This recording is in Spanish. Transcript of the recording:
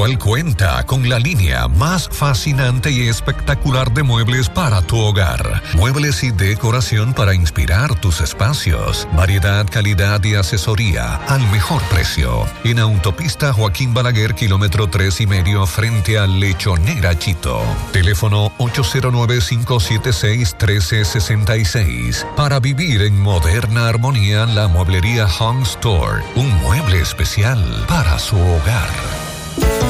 cual cuenta con la línea más fascinante y espectacular de muebles para tu hogar. Muebles y decoración para inspirar tus espacios. Variedad, calidad y asesoría al mejor precio. En Autopista Joaquín Balaguer, kilómetro 3,5, frente a Lechonera Chito. Teléfono 809-576-1366. Para vivir en moderna armonía, la mueblería Home Store. Un mueble especial para su hogar.